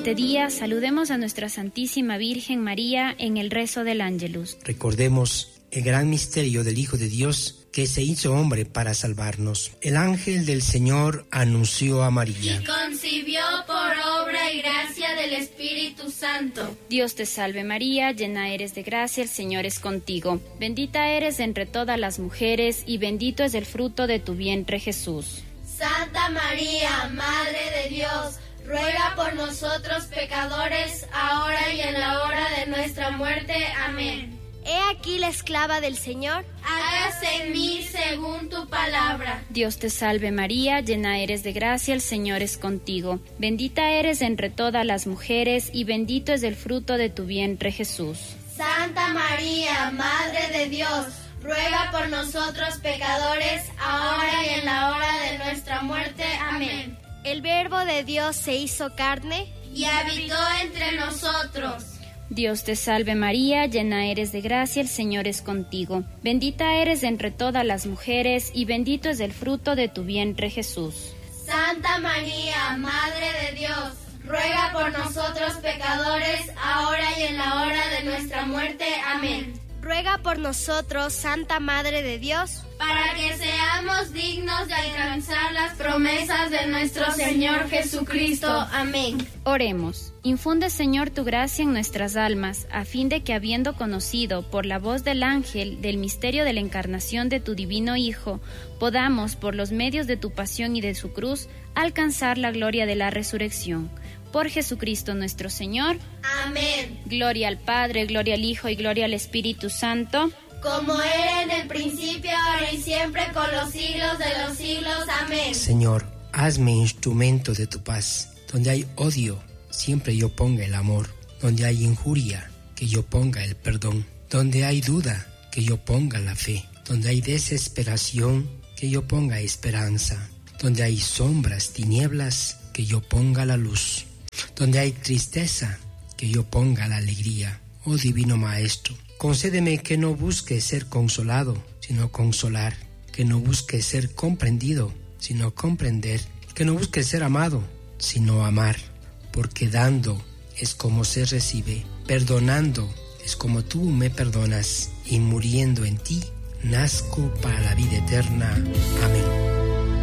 este día saludemos a nuestra Santísima Virgen María en el rezo del Ángelus. Recordemos el gran misterio del Hijo de Dios que se hizo hombre para salvarnos. El ángel del Señor anunció a María. Y concibió por obra y gracia del Espíritu Santo. Dios te salve María, llena eres de gracia, el Señor es contigo. Bendita eres entre todas las mujeres y bendito es el fruto de tu vientre Jesús. Santa María, Madre de Dios, ruega por nosotros pecadores, ahora y en la hora de nuestra muerte. Amén. He aquí la esclava del Señor. Hágase en mí según tu palabra. Dios te salve María, llena eres de gracia, el Señor es contigo. Bendita eres entre todas las mujeres y bendito es el fruto de tu vientre Jesús. Santa María, Madre de Dios, ruega por nosotros pecadores, ahora y en la hora de nuestra muerte. Amén. El Verbo de Dios se hizo carne y habitó entre nosotros. Dios te salve María, llena eres de gracia, el Señor es contigo. Bendita eres entre todas las mujeres y bendito es el fruto de tu vientre Jesús. Santa María, Madre de Dios, ruega por nosotros pecadores, ahora y en la hora de nuestra muerte. Amén. Ruega por nosotros, Santa Madre de Dios, para que seamos dignos de alcanzar las promesas de nuestro Señor Jesucristo. Amén. Oremos. Infunde, Señor, tu gracia en nuestras almas, a fin de que, habiendo conocido por la voz del ángel del misterio de la encarnación de tu divino Hijo, podamos, por los medios de tu pasión y de su cruz, alcanzar la gloria de la resurrección. Por Jesucristo nuestro Señor. Amén. Gloria al Padre, gloria al Hijo y gloria al Espíritu Santo. Como era en el principio, ahora y siempre, con los siglos de los siglos. Amén. Señor, hazme instrumento de tu paz. Donde hay odio, siempre yo ponga el amor. Donde hay injuria, que yo ponga el perdón. Donde hay duda, que yo ponga la fe. Donde hay desesperación, que yo ponga esperanza. Donde hay sombras, tinieblas, que yo ponga la luz. Donde hay tristeza, que yo ponga la alegría. Oh Divino Maestro, concédeme que no busque ser consolado, sino consolar. Que no busque ser comprendido, sino comprender. Que no busque ser amado, sino amar. Porque dando es como se recibe, perdonando es como tú me perdonas, y muriendo en ti, nazco para la vida eterna. Amén.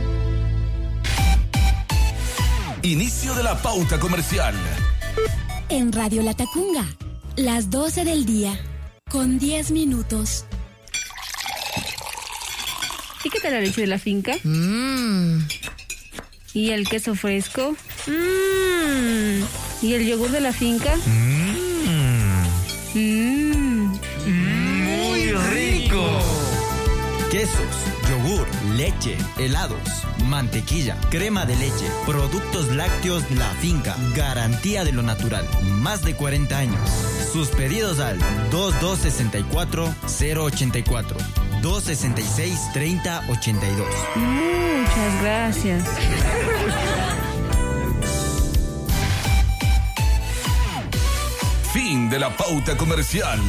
Inicio de la pauta comercial. En Radio Latacunga, las 12 del día, con 10 minutos. ¿Y qué tal la leche de la finca? ¿Y el queso fresco? ¿Y el yogur de la finca? ¡Muy rico! Quesos, yogur, leche, helados, mantequilla, crema de leche, productos lácteos La Finca, garantía de lo natural, más de 40 años. Sus pedidos al 2264-084, 266-3082. Muchas gracias. Fin de la pauta comercial.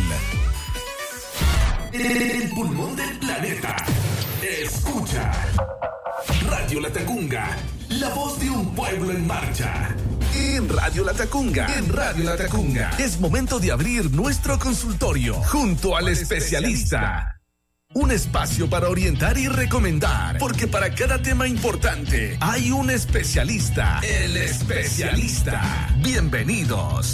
El pulmón del planeta. Escucha. Radio Latacunga, la voz de un pueblo en marcha. En Radio Latacunga, es momento de abrir nuestro consultorio junto al especialista. Un espacio para orientar y recomendar, porque para cada tema importante hay un especialista. El especialista. Bienvenidos.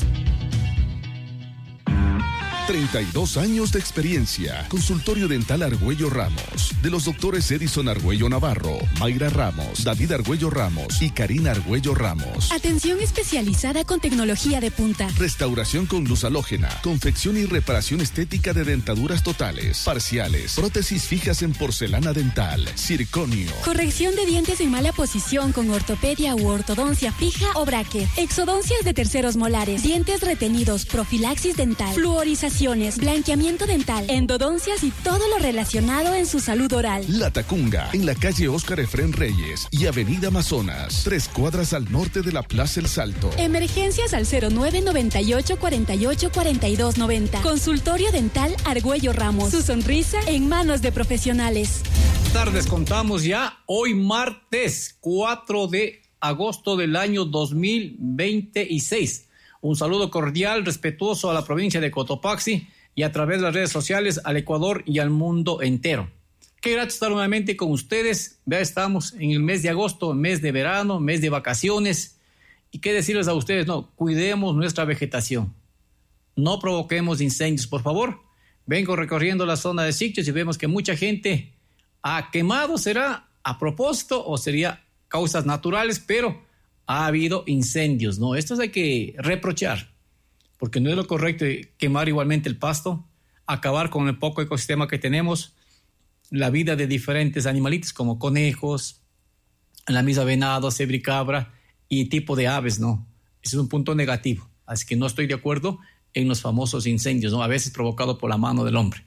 32 años de experiencia. Consultorio Dental Argüello Ramos. De los doctores Edison Argüello Navarro, Mayra Ramos, David Argüello Ramos y Karina Argüello Ramos. Atención especializada con tecnología de punta. Restauración con luz halógena. Confección y reparación estética de dentaduras totales, parciales, prótesis fijas en porcelana dental, circonio. Corrección de dientes en mala posición con ortopedia u ortodoncia fija o bracket. Exodoncias de terceros molares. Dientes retenidos, profilaxis dental, fluorización, blanqueamiento dental, endodoncias y todo lo relacionado en su salud oral. Latacunga, en la calle Óscar Efrén Reyes y Avenida Amazonas, 3 cuadras al norte de la Plaza El Salto. Emergencias al 0998 48 42 90. Consultorio Dental Argüello Ramos. Su sonrisa en manos de profesionales. Tardes, contamos ya hoy martes 4 de agosto del año 2026. Un saludo cordial, respetuoso a la provincia de Cotopaxi y a través de las redes sociales al Ecuador y al mundo entero. Qué grato estar nuevamente con ustedes. Ya estamos en el mes de agosto, mes de verano, mes de vacaciones. Y qué decirles a ustedes, no, cuidemos nuestra vegetación. No provoquemos incendios, por favor. Vengo recorriendo la zona de Siquijos y vemos que mucha gente ha quemado. ¿Será a propósito o sería causas naturales? Pero ha habido incendios, ¿no? Esto hay que reprochar, porque no es lo correcto quemar igualmente el pasto, acabar con el poco ecosistema que tenemos, la vida de diferentes animalitos como conejos, la misma venado, cebricabra y tipo de aves, ¿no? Ese es un punto negativo. Así que no estoy de acuerdo en los famosos incendios, ¿no? A veces provocados por la mano del hombre.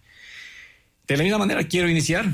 De la misma manera quiero iniciar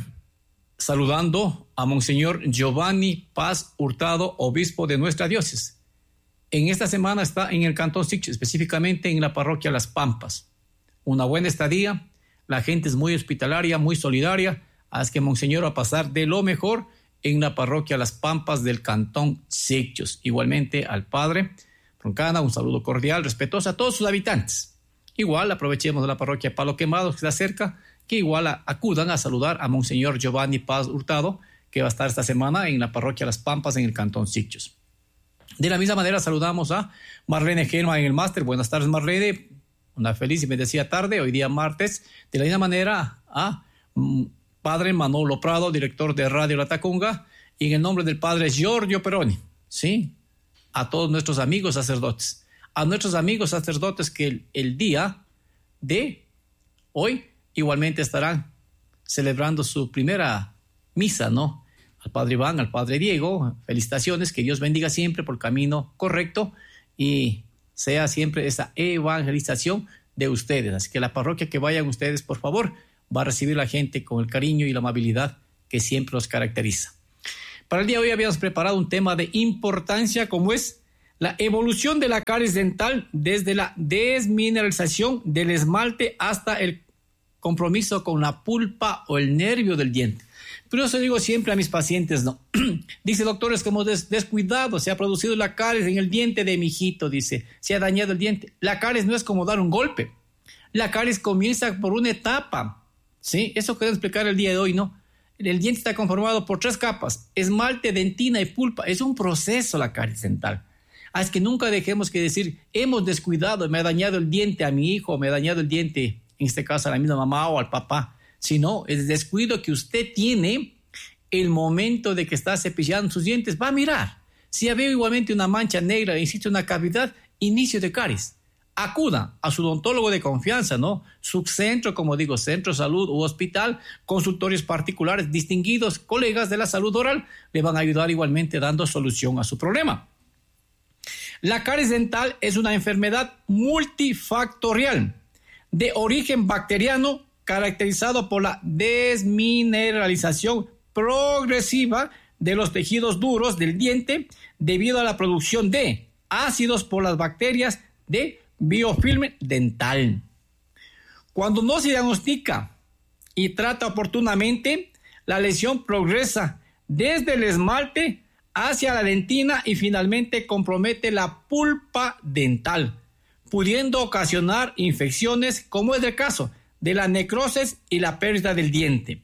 saludando a Monseñor Giovanni Paz Hurtado, obispo de nuestra diócesis. En esta semana está en el Cantón Siquijos, específicamente en la parroquia Las Pampas. Una buena estadía, la gente es muy hospitalaria, muy solidaria, así que Monseñor va a pasar de lo mejor en la parroquia Las Pampas del Cantón Siquijos. Igualmente al padre Roncana, un saludo cordial, respetuoso a todos sus habitantes. Igual aprovechemos de la parroquia Palo Quemado, que está cerca, que igual acudan a saludar a Monseñor Giovanni Paz Hurtado, que va a estar esta semana en la parroquia Las Pampas en el Cantón Siquijos. De la misma manera saludamos a Marlene Gelman en el máster. Buenas tardes, Marlene. Una feliz y bendecida tarde, hoy día martes. De la misma manera a padre Manolo Prado, director de Radio La Tacunga, y en el nombre del padre Giorgio Peroni, ¿sí? A todos nuestros amigos sacerdotes. A nuestros amigos sacerdotes que el día de hoy igualmente estarán celebrando su primera misa, ¿no? Al padre Iván, al padre Diego, felicitaciones, que Dios bendiga siempre por el camino correcto y sea siempre esa evangelización de ustedes. Así que la parroquia que vayan ustedes, por favor, va a recibir a la gente con el cariño y la amabilidad que siempre los caracteriza. Para el día de hoy habíamos preparado un tema de importancia como es la evolución de la caries dental desde la desmineralización del esmalte hasta el compromiso con la pulpa o el nervio del diente. Pero eso digo siempre a mis pacientes, ¿no? Dice, doctores, que hemos descuidado, se ha producido la caries en el diente de mi hijito, dice, se ha dañado el diente. La caries no es como dar un golpe. La caries comienza por una etapa, ¿sí? Eso quiero explicar el día de hoy, ¿no? El diente está conformado por 3 capas, esmalte, dentina y pulpa. Es un proceso la caries dental. Es que nunca dejemos que decir, hemos descuidado, me ha dañado el diente a mi hijo, me ha dañado el diente, en este caso a la misma mamá o al papá. Sino el descuido que usted tiene el momento de que está cepillando sus dientes. Va a mirar. Si veo igualmente una mancha negra, existe una cavidad, inicio de caries. Acuda a su odontólogo de confianza, ¿no? Subcentro, como digo, centro de salud u hospital, consultorios particulares, distinguidos colegas de la salud oral, le van a ayudar igualmente dando solución a su problema. La caries dental es una enfermedad multifactorial de origen bacteriano caracterizado por la desmineralización progresiva de los tejidos duros del diente debido a la producción de ácidos por las bacterias de biofilm dental. Cuando no se diagnostica y trata oportunamente, la lesión progresa desde el esmalte hacia la dentina y finalmente compromete la pulpa dental, pudiendo ocasionar infecciones como es el caso de la necrosis y la pérdida del diente.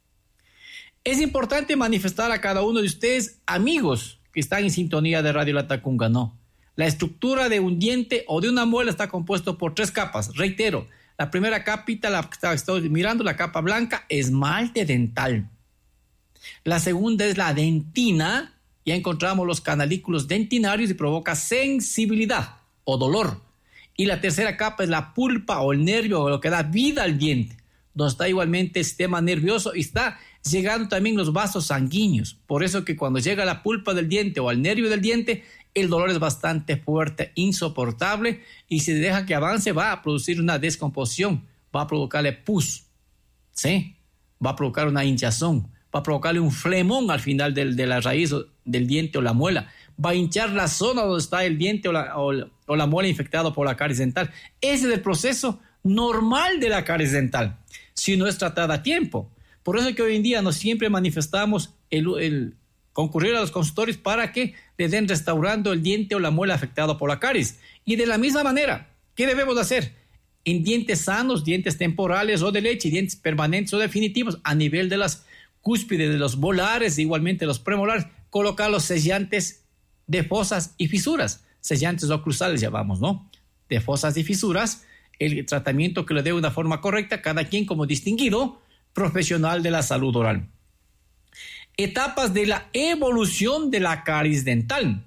Es importante manifestar a cada uno de ustedes, amigos que están en sintonía de Radio La Tacunga, ¿no? La estructura de un diente o de una muela está compuesto por 3 capas. Reitero, la primera capita, la que estoy mirando, la capa blanca, esmalte dental. La segunda es la dentina. Ya encontramos los canalículos dentinarios y provoca sensibilidad o dolor. Y la tercera capa es la pulpa o el nervio, o lo que da vida al diente, donde está igualmente el sistema nervioso y está llegando también los vasos sanguíneos. Por eso que cuando llega la pulpa del diente o al nervio del diente, el dolor es bastante fuerte, insoportable, y si deja que avance va a producir una descomposición, va a provocarle pus, ¿sí? Va a provocar una hinchazón, va a provocarle un flemón al final de la raíz del diente o la muela, va a hinchar la zona donde está el diente o la muela infectado por la caries dental. Ese es el proceso normal de la caries dental, si no es tratada a tiempo. Por eso es que hoy en día no siempre manifestamos concurrir a los consultorios para que le den restaurando el diente o la muela afectada por la caries. Y de la misma manera, ¿qué debemos hacer? En dientes sanos, dientes temporales o de leche, dientes permanentes o definitivos, a nivel de las cúspides de los molares, igualmente los premolares, colocar los sellantes de fosas y fisuras, sellantes oclusales llamamos, ¿no? De fosas y fisuras, el tratamiento que le dé una forma correcta, cada quien como distinguido profesional de la salud oral. Etapas de la evolución de la caries dental.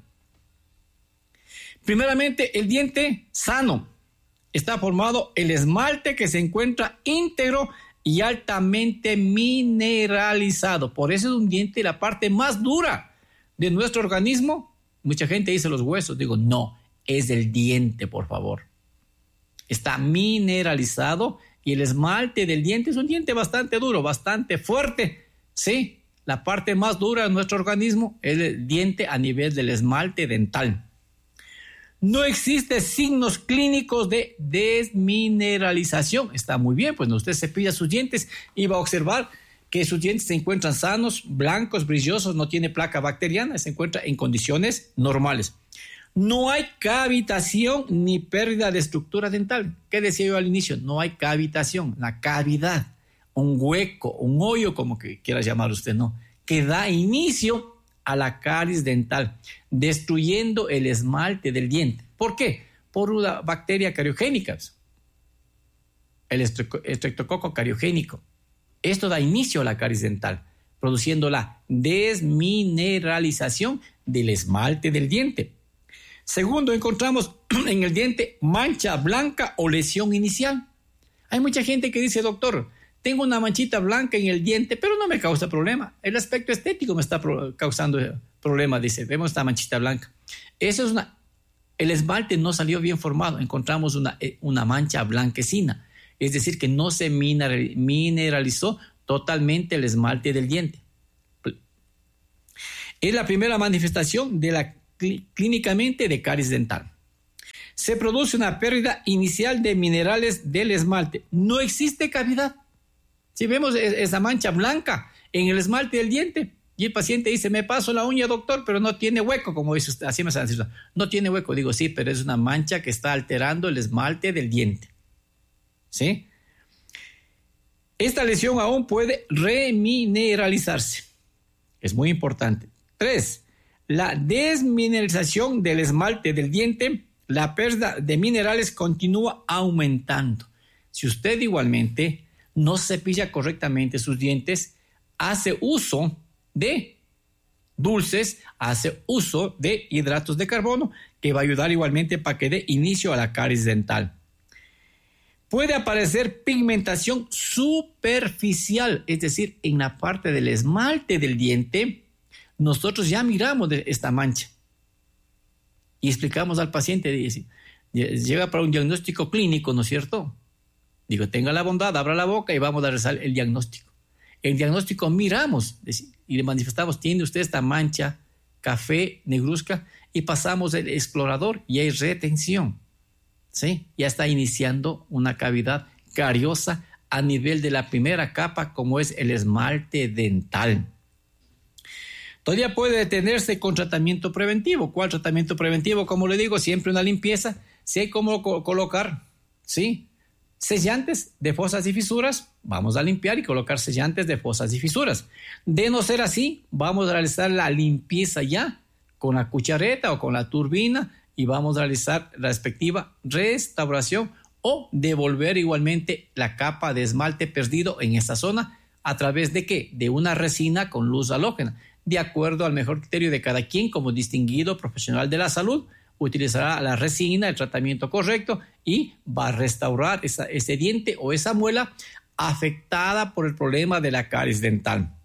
Primeramente, el diente sano. Está formado el esmalte que se encuentra íntegro y altamente mineralizado. Por eso es un diente la parte más dura de nuestro organismo. Mucha gente dice los huesos. Digo, no, es el diente, por favor. Está mineralizado y el esmalte del diente es un diente bastante duro, bastante fuerte. Sí, la parte más dura de nuestro organismo es el diente a nivel del esmalte dental. No existen signos clínicos de desmineralización. Está muy bien, pues usted cepilla sus dientes y va a observar que sus dientes se encuentran sanos, blancos, brillosos, no tiene placa bacteriana, se encuentra en condiciones normales. No hay cavitación ni pérdida de estructura dental. ¿Qué decía yo al inicio? No hay cavitación, la cavidad, un hueco, un hoyo, como que quiera llamar usted, ¿no? Que da inicio a la caries dental, destruyendo el esmalte del diente. ¿Por qué? Por una bacteria cariogénica, el estreptococo cariogénico. Esto da inicio a la caries dental, produciendo la desmineralización del esmalte del diente. Segundo, encontramos en el diente mancha blanca o lesión inicial. Hay mucha gente que dice, doctor, tengo una manchita blanca en el diente, pero no me causa problema. El aspecto estético me está causando problema, dice. Vemos esta manchita blanca. Eso es el esmalte no salió bien formado. Encontramos una mancha blanquecina. Es decir, que no se mineralizó totalmente el esmalte del diente. Es la primera manifestación clínicamente de caries dental. Se produce una pérdida inicial de minerales del esmalte. No existe cavidad. Si vemos esa mancha blanca en el esmalte del diente y el paciente dice, me paso la uña, doctor, pero no tiene hueco, como dice usted, así me están diciendo, no tiene hueco. Digo, sí, pero es una mancha que está alterando el esmalte del diente. ¿Sí? Esta lesión aún puede remineralizarse. Es muy importante. 3. La desmineralización del esmalte del diente, la pérdida de minerales continúa aumentando. Si usted igualmente no cepilla correctamente sus dientes, hace uso de dulces, hace uso de hidratos de carbono, que va a ayudar igualmente para que dé inicio a la caries dental. Puede aparecer pigmentación superficial, es decir, en la parte del esmalte del diente, nosotros ya miramos de esta mancha y explicamos al paciente, dice, llega para un diagnóstico clínico, ¿no es cierto? Digo, tenga la bondad, abra la boca y vamos a realizar el diagnóstico. El diagnóstico miramos y le manifestamos, tiene usted esta mancha café negruzca, y pasamos el explorador y hay retención. ¿Sí? Ya está iniciando una cavidad cariosa a nivel de la primera capa, como es el esmalte dental. Todavía puede detenerse con tratamiento preventivo. ¿Cuál tratamiento preventivo? Como le digo, siempre una limpieza. Si hay cómo colocar, ¿sí?, sellantes de fosas y fisuras, vamos a limpiar y colocar sellantes de fosas y fisuras. De no ser así, vamos a realizar la limpieza ya con la cuchareta o con la turbina y vamos a realizar la respectiva restauración o devolver igualmente la capa de esmalte perdido en esta zona. ¿A través de qué? De una resina con luz halógena. De acuerdo al mejor criterio de cada quien, como distinguido profesional de la salud, utilizará la resina, el tratamiento correcto, y va a restaurar ese diente o esa muela afectada por el problema de la caries dental.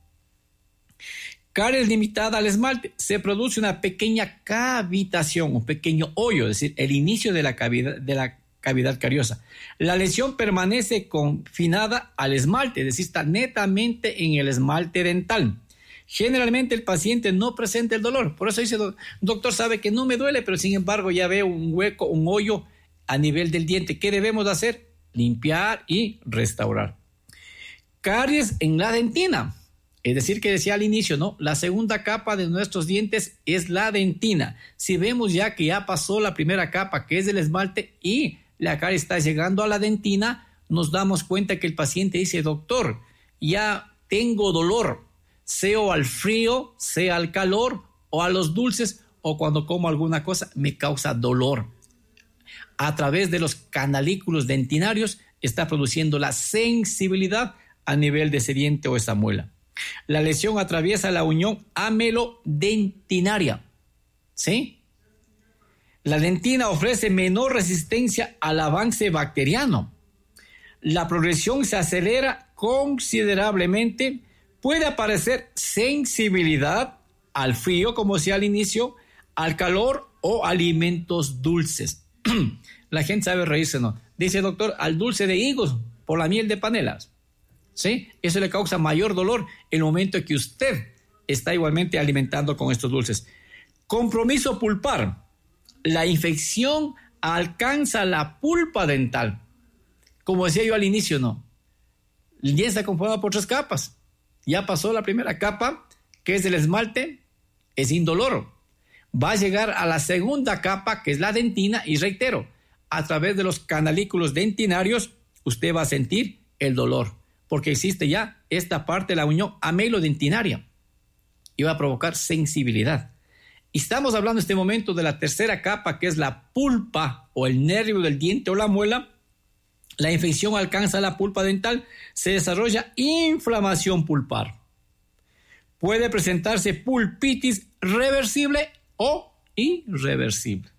Caries limitada al esmalte. Se produce una pequeña cavitación, un pequeño hoyo, es decir, el inicio de la cavidad cariosa. La lesión permanece confinada al esmalte, es decir, está netamente en el esmalte dental. Generalmente el paciente no presenta el dolor. Por eso dice, doctor, sabe que no me duele, pero sin embargo ya veo un hueco, un hoyo a nivel del diente. ¿Qué debemos hacer? Limpiar y restaurar. Caries en la dentina. Es decir, que decía al inicio, ¿no? La segunda capa de nuestros dientes es la dentina. Si vemos ya que ya pasó la primera capa, que es el esmalte, y la caries está llegando a la dentina, nos damos cuenta que el paciente dice, doctor, ya tengo dolor, sea al frío, sea al calor, o a los dulces, o cuando como alguna cosa, me causa dolor. A través de los canalículos dentinarios está produciendo la sensibilidad a nivel de ese diente o esa muela. La lesión atraviesa la unión amelodentinaria, ¿sí? La dentina ofrece menor resistencia al avance bacteriano. La progresión se acelera considerablemente. Puede aparecer sensibilidad al frío, como decía al inicio, al calor o alimentos dulces. La gente sabe reírse, ¿no? Dice, doctor, al dulce de higos por la miel de panelas. ¿Sí? Eso le causa mayor dolor en el momento que usted está igualmente alimentando con estos dulces. Compromiso pulpar. La infección alcanza la pulpa dental. Como decía yo al inicio, ¿no? El diente está conformado por 3 capas. Ya pasó la primera capa, que es el esmalte, es indoloro. Va a llegar a la segunda capa, que es la dentina, y reitero, a través de los canalículos dentinarios, usted va a sentir el dolor, porque existe ya esta parte de la unión amelodentinaria y va a provocar sensibilidad. Y estamos hablando en este momento de la tercera capa, que es la pulpa o el nervio del diente o la muela. La infección alcanza la pulpa dental, se desarrolla inflamación pulpar. Puede presentarse pulpitis reversible o irreversible.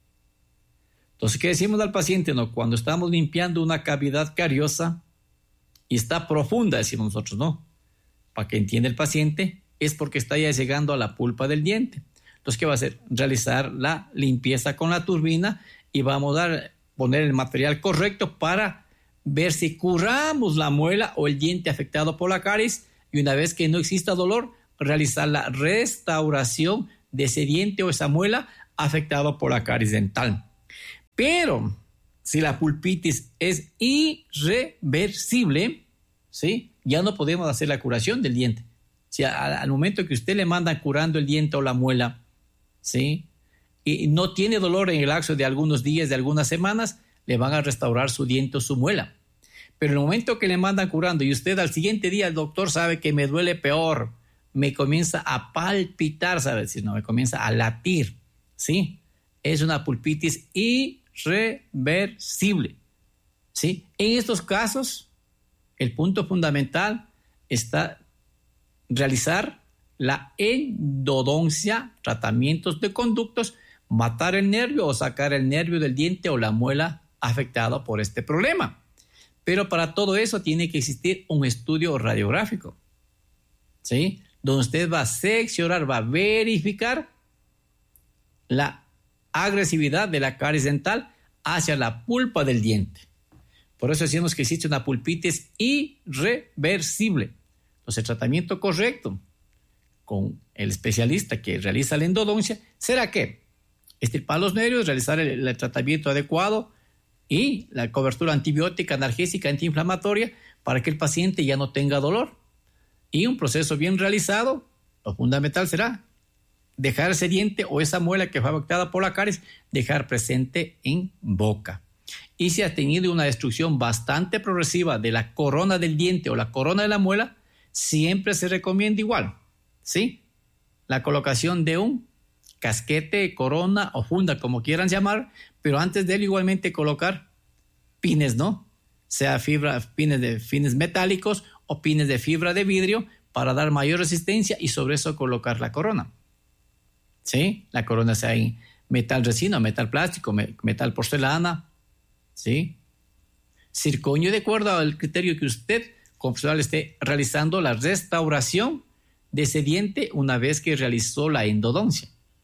Entonces, ¿qué decimos al paciente? No, cuando estamos limpiando una cavidad cariosa y está profunda, decimos nosotros, ¿no? Para que entienda el paciente, es porque está ya llegando a la pulpa del diente. Entonces, ¿qué va a hacer? Realizar la limpieza con la turbina y vamos a poner el material correcto para ver si curamos la muela o el diente afectado por la caries, y una vez que no exista dolor, realizar la restauración de ese diente o esa muela afectado por la caries dental. Pero si la pulpitis es irreversible, ¿sí? Ya no podemos hacer la curación del diente. Si al momento que usted le manda curando el diente o la muela, ¿sí? Y no tiene dolor en el lapso de algunos días, de algunas semanas, le van a restaurar su diente o su muela. Pero en el momento que le mandan curando y usted al siguiente día, el doctor sabe que me duele peor, me comienza a palpitar, ¿sabe? Si no, me comienza a latir, ¿sí? Es una pulpitis irreversible, ¿sí? En estos casos, el punto fundamental está realizar la endodoncia, tratamientos de conductos, matar el nervio o sacar el nervio del diente o la muela afectada por este problema. Pero para todo eso tiene que existir un estudio radiográfico, ¿sí? Donde usted va a seccionar, va a verificar la agresividad de la caries dental hacia la pulpa del diente. Por eso decimos que existe una pulpitis irreversible. Entonces, el tratamiento correcto con el especialista que realiza la endodoncia será que extirpar los nervios, realizar el tratamiento adecuado y la cobertura antibiótica, analgésica, antiinflamatoria para que el paciente ya no tenga dolor. Y un proceso bien realizado, lo fundamental será dejar ese diente o esa muela que fue afectada por la caries, dejar presente en boca. Y si ha tenido una destrucción bastante progresiva de la corona del diente o la corona de la muela, siempre se recomienda igual, ¿sí? La colocación de un casquete, corona o funda, como quieran llamar, pero antes de él igualmente colocar pines, ¿no? Sea pines metálicos o pines de fibra de vidrio para dar mayor resistencia y sobre eso colocar la corona, ¿sí? La corona sea en metal resina, metal plástico, metal porcelana, ¿sí? Circonio, de acuerdo al criterio que usted como profesional esté realizando la restauración de ese diente una vez que realizó la endodoncia,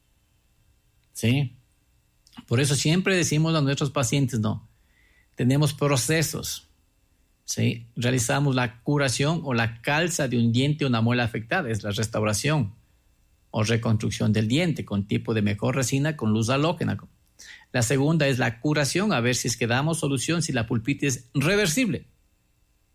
¿sí? Por eso siempre decimos a nuestros pacientes, no, tenemos procesos, ¿sí? Realizamos la curación o la calza de un diente o una muela afectada, es la restauración o reconstrucción del diente con tipo de mejor resina con luz halógena. La segunda es la curación, a ver si es que damos solución si la pulpitis es reversible.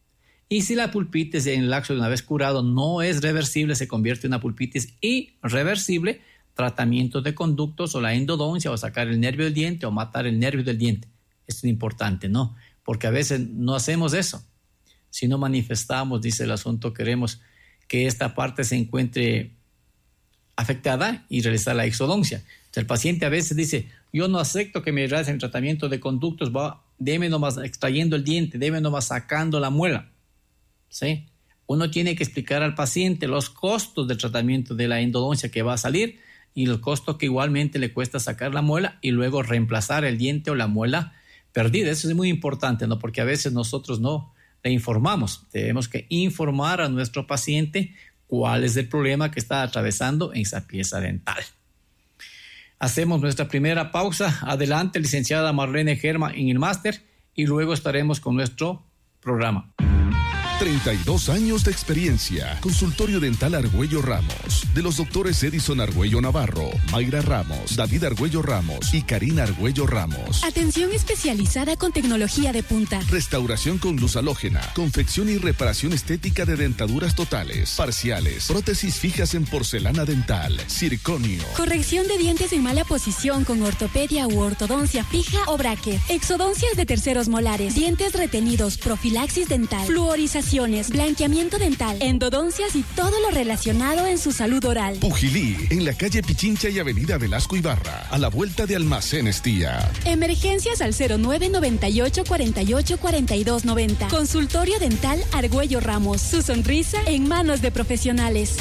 Y si la pulpitis en el lapso de una vez curado no es reversible, se convierte en una pulpitis irreversible, tratamiento de conductos o la endodoncia o sacar el nervio del diente o matar el nervio del diente. Esto es importante, ¿no? Porque a veces no hacemos eso. Si no manifestamos, dice el asunto, queremos que esta parte se encuentre afectada y realizar la exodoncia. Entonces, el paciente a veces dice, yo no acepto que me realicen tratamiento de conductos, déme nomás extrayendo el diente, déme nomás sacando la muela. ¿Sí? Uno tiene que explicar al paciente los costos del tratamiento de la endodoncia que va a salir y los costos que igualmente le cuesta sacar la muela y luego reemplazar el diente o la muela perdida. Eso es muy importante, ¿no? Porque a veces nosotros no le informamos. Tenemos que informar a nuestro paciente cuál es el problema que está atravesando en esa pieza dental. Hacemos nuestra primera pausa. Adelante, licenciada Marlene Germa en el máster y luego estaremos con nuestro programa. 32 años de experiencia. Consultorio Dental Argüello Ramos. De los doctores Edison Argüello Navarro, Mayra Ramos, David Argüello Ramos y Karina Argüello Ramos. Atención especializada con tecnología de punta. Restauración con luz halógena. Confección y reparación estética de dentaduras totales, parciales, prótesis fijas en porcelana dental, circonio. Corrección de dientes en mala posición con ortopedia u ortodoncia fija o bracket. Exodoncias de terceros molares. Dientes retenidos, profilaxis dental, fluorización, blanqueamiento dental, endodoncias y todo lo relacionado en su salud oral. Pujilí, en la calle Pichincha y avenida Velasco Ibarra, a la vuelta de Almacenes Tía. Emergencias al 0998 48 42 90. Consultorio Dental Argüello Ramos. Su sonrisa en manos de profesionales.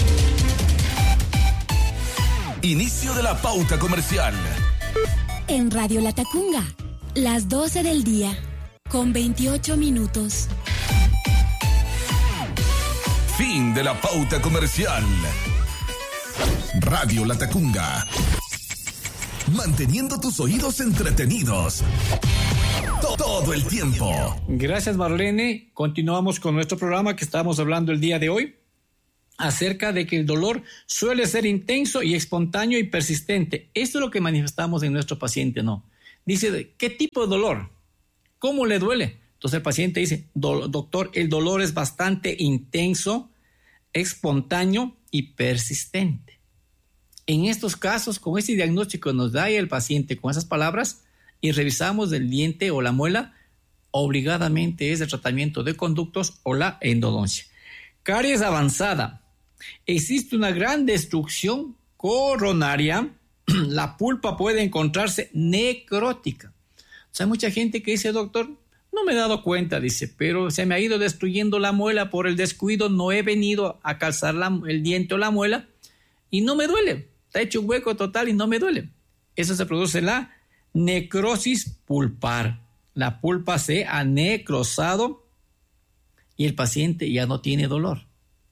Inicio de la pauta comercial. En Radio Latacunga, las 12 del día, con 28 minutos. Fin de la pauta comercial. Radio Latacunga. Manteniendo tus oídos entretenidos todo el tiempo. Gracias, Marlene. Continuamos con nuestro programa que estamos hablando el día de hoy acerca de que el dolor suele ser intenso y espontáneo y persistente. Esto es lo que manifestamos en nuestro paciente, ¿no? Dice, ¿qué tipo de dolor? ¿Cómo le duele? Entonces el paciente dice, doctor, el dolor es bastante intenso, espontáneo y persistente. En estos casos, con ese diagnóstico nos da el paciente con esas palabras y revisamos el diente o la muela, obligadamente es el tratamiento de conductos o la endodoncia. Caries avanzada. Existe una gran destrucción coronaria. La pulpa puede encontrarse necrótica. O sea, hay mucha gente que dice, doctor, no me he dado cuenta, dice, pero se me ha ido destruyendo la muela por el descuido, no he venido a calzar el diente o la muela y no me duele. Está hecho un hueco total y no me duele. Eso se produce la necrosis pulpar. La pulpa se ha necrosado y el paciente ya no tiene dolor.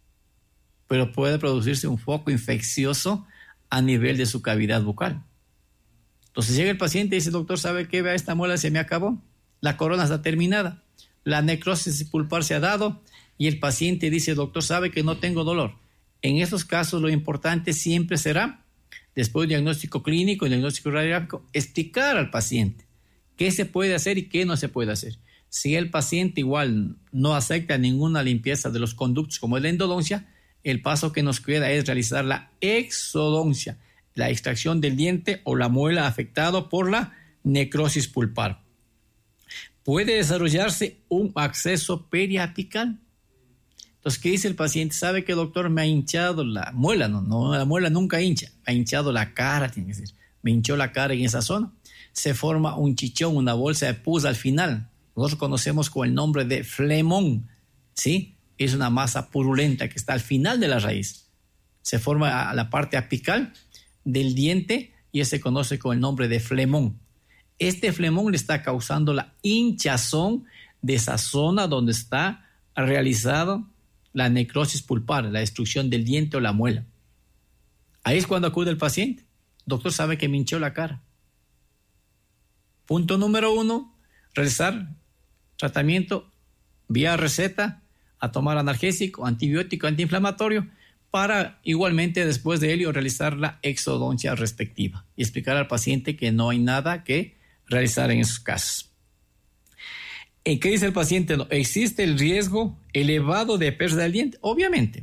Pero puede producirse un foco infeccioso a nivel de su cavidad bucal. Entonces llega el paciente y dice, doctor, ¿sabe qué? Vea, esta muela se me acabó. La corona está terminada, la necrosis pulpar se ha dado y el paciente dice, doctor, sabe que no tengo dolor. En estos casos lo importante siempre será, después del diagnóstico clínico y diagnóstico radiográfico, explicar al paciente qué se puede hacer y qué no se puede hacer. Si el paciente igual no acepta ninguna limpieza de los conductos como es la endodoncia, el paso que nos queda es realizar la exodoncia, la extracción del diente o la muela afectado por la necrosis pulpar. Puede desarrollarse un absceso periapical. Entonces, ¿qué dice el paciente? ¿Sabe que, doctor, me ha hinchado la muela? No, la muela nunca hincha. Me ha hinchado la cara, tiene que decir. Me hinchó la cara en esa zona. Se forma un chichón, una bolsa de pus al final. Nosotros conocemos con el nombre de flemón, ¿sí? Es una masa purulenta que está al final de la raíz. Se forma a la parte apical del diente y se conoce con el nombre de flemón. Este flemón le está causando la hinchazón de esa zona donde está realizado la necrosis pulpar, la destrucción del diente o la muela. Ahí es cuando acude el paciente. Doctor, sabe que me hinchó la cara. Punto número 1, realizar tratamiento vía receta, a tomar analgésico, antibiótico, antiinflamatorio, para igualmente después de ello realizar la exodoncia respectiva y explicar al paciente que no hay nada que realizar en esos casos. ¿Qué dice el paciente? No, ¿existe el riesgo elevado de pérdida del diente? Obviamente.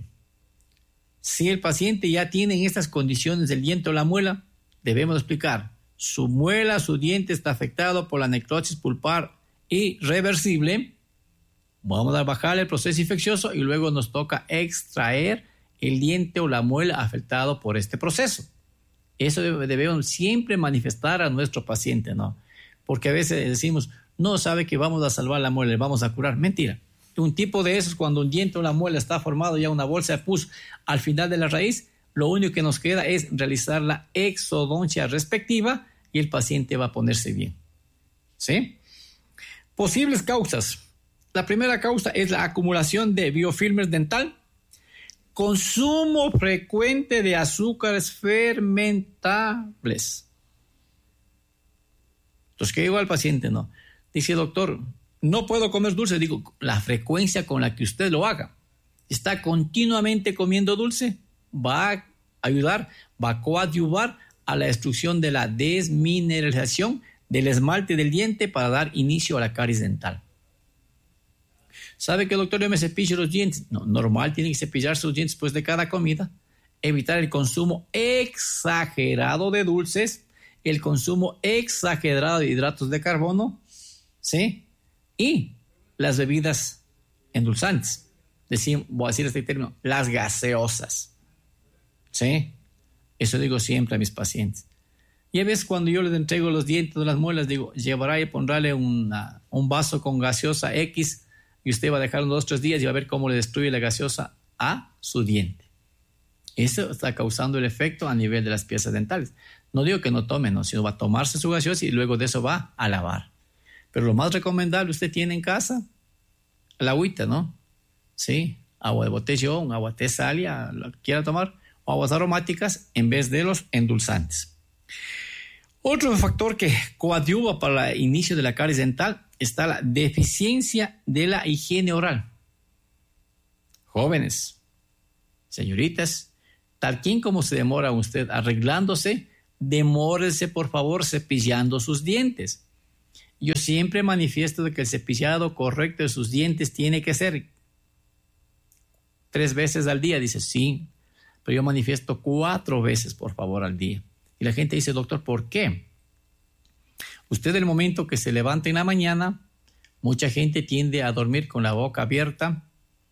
Si el paciente ya tiene en estas condiciones del diente o la muela, debemos explicar. Su muela, su diente está afectado por la necrosis pulpar irreversible. Vamos a bajar el proceso infeccioso y luego nos toca extraer el diente o la muela afectado por este proceso. Eso debemos siempre manifestar a nuestro paciente, ¿no? Porque a veces decimos, no sabe que vamos a salvar la muela, le vamos a curar. Mentira. Un tipo de esos, cuando un diente o la muela está formado ya una bolsa de pus al final de la raíz, lo único que nos queda es realizar la exodoncia respectiva y el paciente va a ponerse bien. ¿Sí? Posibles causas. La primera causa es la acumulación de biofilms dental, consumo frecuente de azúcares fermentables. Entonces, ¿qué digo al paciente? No. Dice, doctor, no puedo comer dulce. Digo, la frecuencia con la que usted lo haga. Está continuamente comiendo dulce, va a ayudar, va a coadyuvar a la destrucción de la desmineralización del esmalte del diente para dar inicio a la caries dental. ¿Sabe que, doctor, yo me cepillo los dientes? No, normal, tiene que cepillar sus dientes después de cada comida. Evitar el consumo exagerado de dulces, el consumo exagerado de hidratos de carbono, ¿sí? Y las bebidas endulzantes. Voy a decir este término, las gaseosas. ¿Sí? Eso digo siempre a mis pacientes. Y a veces cuando yo les entrego los dientes de las muelas, digo, llevará y pondrle un vaso con gaseosa X y usted va a dejar unos 2 o 3 días y va a ver cómo le destruye la gaseosa a su diente. Eso está causando el efecto a nivel de las piezas dentales. No digo que no tome, no, sino va a tomarse su gaseosa y luego de eso va a lavar. Pero lo más recomendable usted tiene en casa, la agüita, ¿no? Sí, agua de botellón, agua tesalia, lo que quiera tomar, o aguas aromáticas en vez de los endulzantes. Otro factor que coadyuva para el inicio de la caries dental está la deficiencia de la higiene oral. Jóvenes, señoritas, tal quien como se demora usted arreglándose, demórese por favor cepillando sus dientes. Yo siempre manifiesto de que el cepillado correcto de sus dientes tiene que ser 3 veces al día. Dice, sí, pero yo manifiesto 4 veces por favor al día. Y la gente dice, doctor, ¿por qué? Usted, el momento que se levanta en la mañana, mucha gente tiende a dormir con la boca abierta.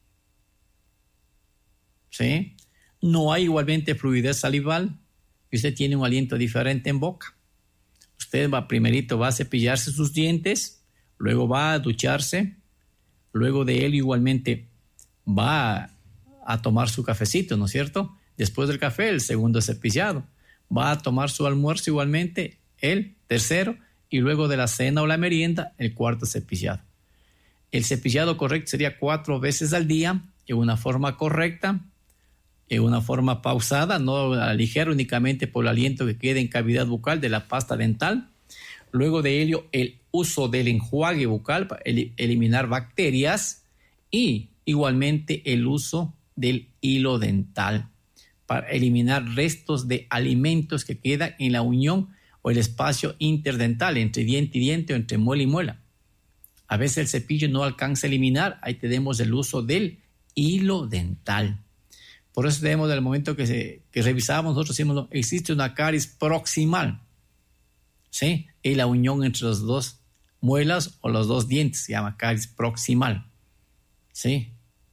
¿Sí? No hay igualmente fluidez salival y usted tiene un aliento diferente en boca. Usted primerito va a cepillarse sus dientes, luego va a ducharse, luego de él igualmente va a tomar su cafecito, ¿no es cierto? Después del café, el segundo cepillado. Va a tomar su almuerzo igualmente, el tercero, y luego de la cena o la merienda, el cuarto cepillado. El cepillado correcto sería 4 veces al día, en una forma correcta, en una forma pausada, no ligera únicamente por el aliento que quede en cavidad bucal de la pasta dental. Luego de ello, el uso del enjuague bucal para eliminar bacterias y igualmente el uso del hilo dental para eliminar restos de alimentos que quedan en la unión o el espacio interdental entre diente y diente o entre muela y muela. A veces el cepillo no alcanza a eliminar, ahí tenemos el uso del hilo dental. Por eso tenemos, del momento que revisamos, nosotros decimos, existe una caries proximal, ¿sí? Y la unión entre las 2 muelas o los 2 dientes se llama caries proximal, ¿sí?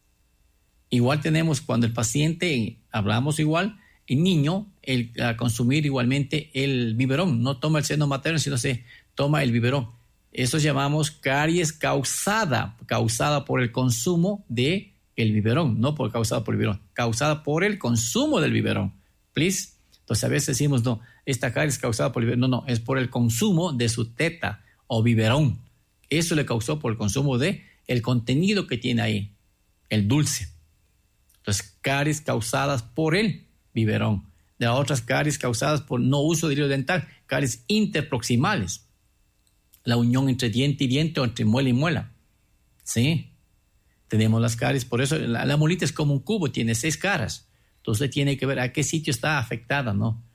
Igual tenemos cuando el paciente, hablamos igual, el niño, a consumir igualmente el biberón, no toma el seno materno, sino se toma el biberón. Eso llamamos caries causada por el consumo de el biberón, no causada por el biberón, causada por el consumo del biberón. Please. Entonces a veces decimos, no, esta caries es causada por el biberón. No, es por el consumo de su teta o biberón. Eso le causó por el consumo de el contenido que tiene ahí, el dulce. Entonces, caries causadas por el biberón. De otras caries causadas por no uso de hilo dental, caries interproximales. La unión entre diente y diente o entre muela y muela. ¿Sí? Tenemos las caries, por eso la muelita es como un cubo, tiene 6 caras. Entonces tiene que ver a qué sitio está afectada, ¿no?